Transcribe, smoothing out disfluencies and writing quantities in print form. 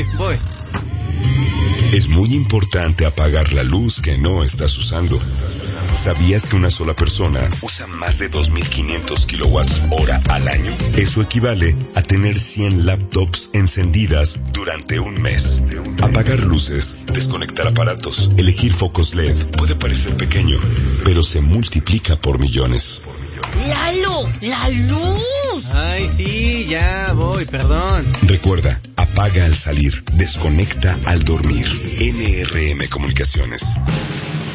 voy. Es muy importante apagar la luz que no estás usando. ¿Sabías que una sola persona usa más de 2.500 kilowatts hora al año? Eso equivale a tener 100 laptops encendidas durante un mes. Apagar luces, desconectar aparatos, elegir focos LED puede parecer pequeño, pero se multiplica por millones. ¡Lalo! ¡La luz! Ay, sí, ya voy, perdón. Recuerda, apaga al salir, desconecta al dormir. NRM Comunicaciones.